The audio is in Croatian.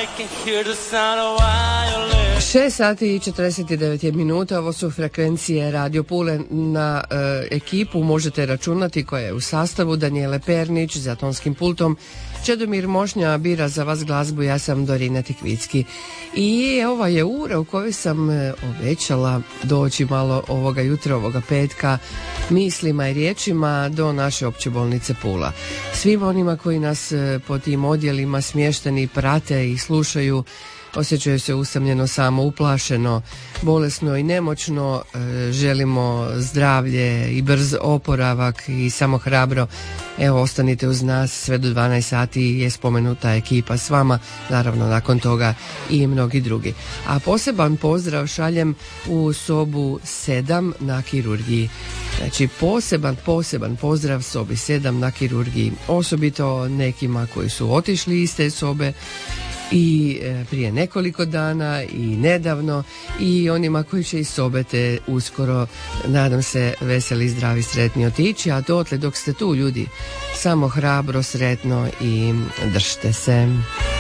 6 sati i 49 minuta, ovo su frekvencije Radio Pule. Na ekipu možete računati koja je u sastavu: Danijele Pernić za tonskim pultom, Čedomir Mošnja bira za vas glazbu, ja sam Dorina Tikvicki. I ova je ura u kojoj sam obećala doći malo ovoga jutra, ovoga petka, mislima i riječima do naše opće bolnice Pula. Svim onima koji nas po tim odjelima smješteni prate i slušaju, osjećaju se usamljeno, samo uplašeno, bolesno i nemoćno, želimo zdravlje i brz oporavak i samo hrabro. Evo, ostanite uz nas sve do 12 sati, je spomenuta ekipa s vama, naravno nakon toga i mnogi drugi. A poseban pozdrav šaljem u sobu 7 na kirurgiji. Znači poseban pozdrav sobi 7 na kirurgiji, osobito nekima koji su otišli iz te sobe i prije nekoliko dana i nedavno, i onima koji će iz sobe te uskoro, nadam se, veseli, zdravi, sretni otići. A dotle dok ste tu, ljudi, samo hrabro, sretno i držite se.